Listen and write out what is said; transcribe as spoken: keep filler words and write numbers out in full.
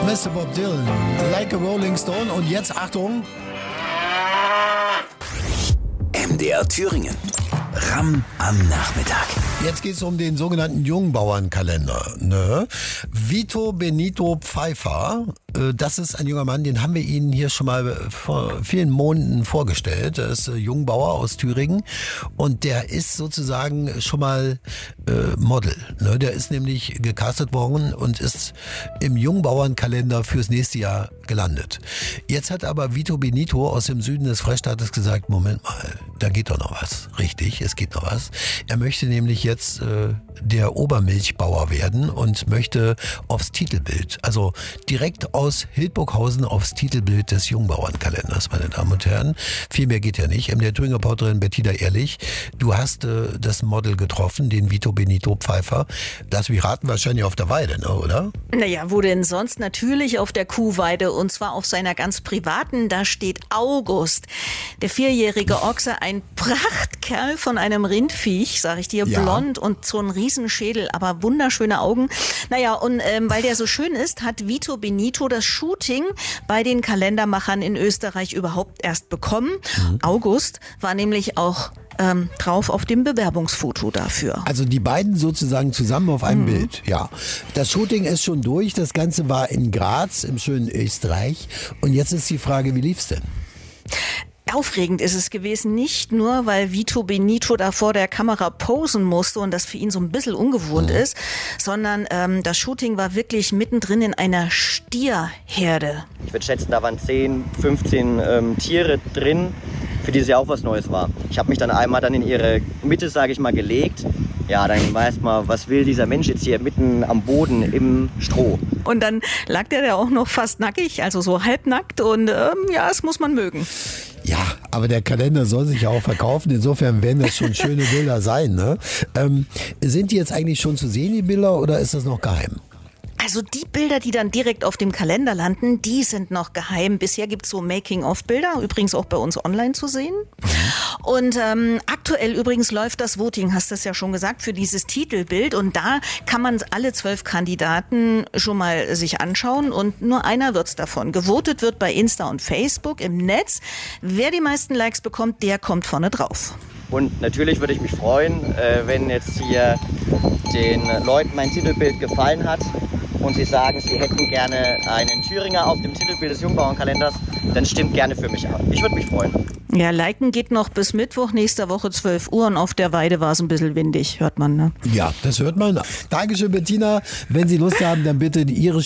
Mister Bob Dylan, Like a Rolling Stone. Und jetzt Achtung. M D R Thüringen. Ramm am Nachmittag. Jetzt geht es um den sogenannten Jungbauernkalender. Ne? Vito Benito Pfeiffer, äh, das ist ein junger Mann, den haben wir Ihnen hier schon mal vor vielen Monaten vorgestellt. Er ist äh, Jungbauer aus Thüringen und der ist sozusagen schon mal äh, Model. Ne? Der ist nämlich gecastet worden und ist im Jungbauernkalender fürs nächste Jahr gelandet. Jetzt hat aber Vito Benito aus dem Süden des Freistaates gesagt, Moment mal, da geht doch noch was. Richtig, es geht noch was. Er möchte nämlich jetzt äh, der Obermilchbauer werden und möchte aufs Titelbild, also direkt aus Hildburghausen aufs Titelbild des Jungbauernkalenders, meine Damen und Herren. Viel mehr geht ja nicht. M D R Thüringer Reporterin Bettina Ehrlich, du hast äh, das Model getroffen, den Vito Benito Pfeiffer. Lass mich raten, wahrscheinlich auf der Weide, ne, oder? Naja, wo denn sonst? Natürlich auf der Kuhweide und zwar auf seiner ganz privaten. Da steht August, der vierjährige Ochse, ein Prachtkerl von einem Rindviech, sag ich dir, Ja. blond und so ein Riesenschädel, aber wunderschöne Augen. Naja, und ähm, weil der so schön ist, hat Vito Benito das Shooting bei den Kalendermachern in Österreich überhaupt erst bekommen. Mhm. August war nämlich auch ähm, drauf auf dem Bewerbungsfoto dafür. Also die beiden sozusagen zusammen auf einem Mhm. Bild, ja. Das Shooting ist schon durch, das Ganze war in Graz im schönen Österreich. Und jetzt ist die Frage, wie lief's denn? Aufregend ist es gewesen, nicht nur, weil Vito Benito da vor der Kamera posen musste und das für ihn so ein bisschen ungewohnt Mhm. ist, sondern ähm, das Shooting war wirklich mittendrin in einer Stierherde. Ich würde schätzen, da waren zehn, fünfzehn ähm, Tiere drin, für die es ja auch was Neues war. Ich habe mich dann einmal dann in ihre Mitte, sage ich mal, gelegt. Ja, dann weiß man, was will dieser Mensch jetzt hier mitten am Boden im Stroh. Und dann lag der da auch noch fast nackig, also so halbnackt und ähm, ja, das muss man mögen. Ja, aber der Kalender soll sich ja auch verkaufen. Insofern werden das schon schöne Bilder sein. Ne? Ähm, sind die jetzt eigentlich schon zu sehen, die Bilder, oder ist das noch geheim? Also die Bilder, die dann direkt auf dem Kalender landen, die sind noch geheim. Bisher gibt's so Making-of-Bilder, übrigens auch bei uns online zu sehen. Und ähm, aktuell übrigens läuft das Voting, hast du es ja schon gesagt, für dieses Titelbild. Und da kann man alle zwölf Kandidaten schon mal sich anschauen und nur einer wird's davon. Gewotet wird bei Insta und Facebook im Netz. Wer die meisten Likes bekommt, der kommt vorne drauf. Und natürlich würde ich mich freuen, äh, wenn jetzt hier den Leuten mein Titelbild gefallen hat und sie sagen, sie hätten gerne einen Thüringer auf dem Titelbild des Jungbauernkalenders, dann stimmt gerne für mich ab. Ich würde mich freuen. Ja, liken geht noch bis Mittwoch, nächster Woche zwölf Uhr und auf der Weide war es ein bisschen windig, hört man, ne? Ja, das hört man. Dankeschön, Bettina. Wenn Sie Lust haben, dann bitte Ihre